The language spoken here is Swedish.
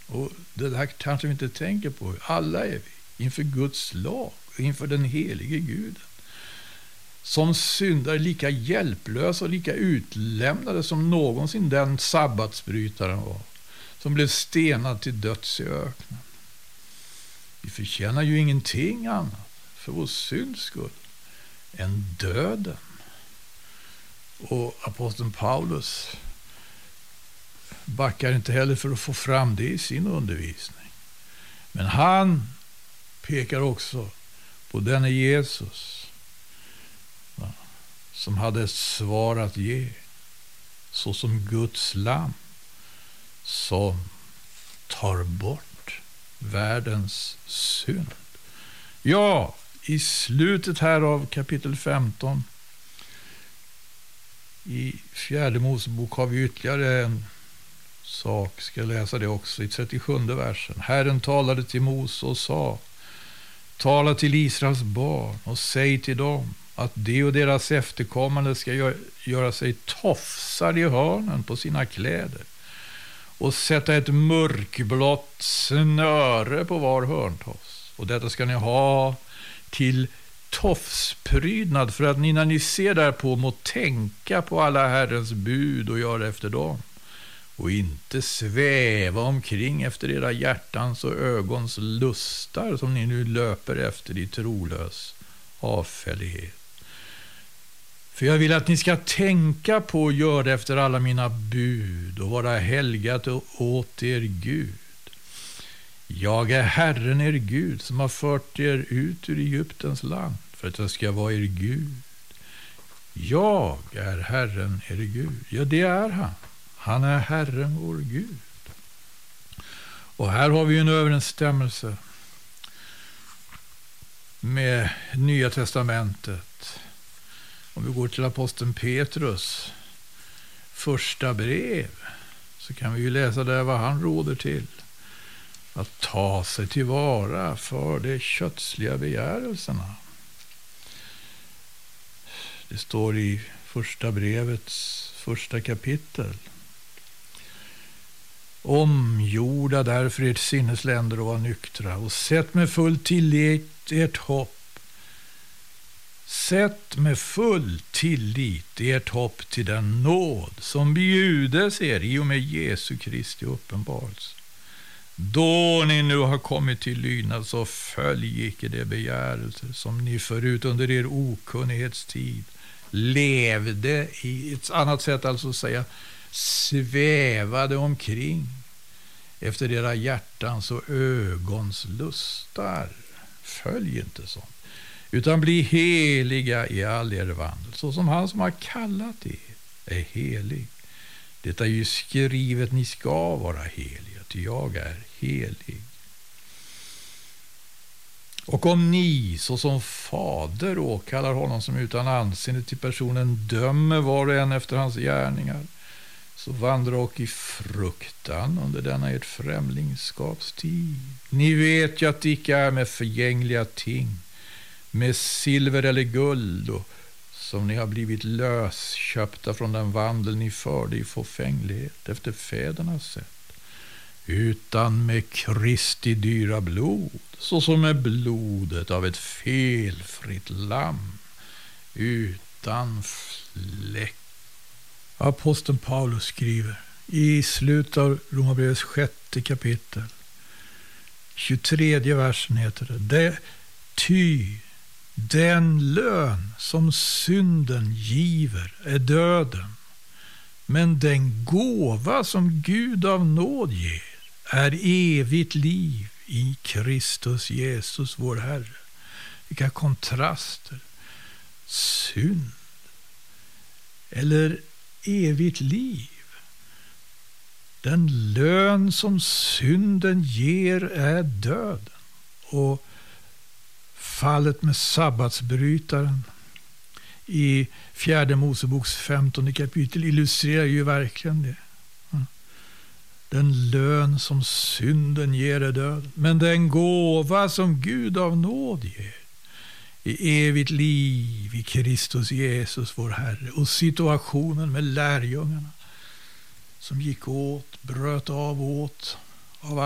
Och det där kanske vi inte tänker på. Alla är vi inför Guds lag, inför den helige Guden. Som syndare lika hjälplösa och lika utlämnade som någonsin den sabbatsbrytaren var. Som blev stenad till döds i öknen. Vi förtjänar ju ingenting annat för vår synds skull än döden. Och aposteln Paulus backar inte heller för att få fram det i sin undervisning. Men han pekar också på denne Jesus som hade ett svar att ge, så som Guds lamm som tar bort världens synd. Ja, i slutet här av kapitel 15 i 4 Mosebok har vi ytterligare en sak. Ska jag läsa det också i 37:e versen. Herren talade till Mose och sa: tala till Israels barn och säg till dem att de och deras efterkommande ska göra sig tofsar i hörnen på sina kläder och sätta ett mörkblått snöre på var hörntofs. Och detta ska ni ha till tofsprydnad, för att ni när ni ser därpå må tänka på alla Herrens bud och göra efter dem, och inte sväva omkring efter era hjärtans och ögons lustar som ni nu löper efter i trolös avfällighet. För jag vill att ni ska tänka på och göra efter alla mina bud och vara helgat åt er Gud. Jag är Herren er Gud som har fört er ut ur Egyptens land för att jag ska vara er Gud. Jag är Herren er Gud. Ja, det är han. Han är Herren vår Gud. Och här har vi en överensstämmelse med Nya testamentet. Om vi går till aposteln Petrus första brev, så kan vi ju läsa där vad han råder till. Att ta sig tillvara för de kötsliga begärelserna. Det står i första brevets första kapitel. Omgjorda därför ert sinnesländer och var nyktra, och sätt med full tillit ert hopp. Sätt med full tillit ert hopp till den nåd som bjudes er i och med Jesu Kristi uppenbarelse. Då ni nu har kommit till lydnad, så följ icke de begärelser som ni förut under er okunnighetstid levde i. Ett annat sätt alltså att säga svävade omkring efter era hjärtans och ögons lustar. Följ inte sånt, utan bli heliga i all er vandel, så som han som har kallat er är helig. Det är ju skrivet, ni ska vara heliga, ty jag är helig. Och om ni, så som fader åkallar honom som utan anseende till personen dömer var och en efter hans gärningar, så vandra och i fruktan under denna ert främlingskapstid. Ni vet ju att det icke är med förgängliga ting, med silver eller guld, och som ni har blivit lösköpta från den vandel ni förde i förfänglighet efter fädernas sätt, utan med Kristi dyra blod, så som med blodet av ett felfritt lamm utan fläck. Aposteln Paulus skriver i slutet av Romarbrevets 6:e kapitel, 23:e versen heter det: ty den lön som synden giver är döden, men den gåva som Gud av nåd ger är evigt liv i Kristus Jesus vår Herre. Vilka kontraster. Synd eller evigt liv. Den lön som synden ger är döden. Och fallet med sabbatsbrytaren i 4 Moseboks 15:e kapitel illustrerar ju verkligen det. Den lön som synden ger är döden, men den gåva som Gud av nåd ger i evigt liv i Kristus Jesus vår Herre. Och situationen med lärjungarna som gick åt, bröt av åt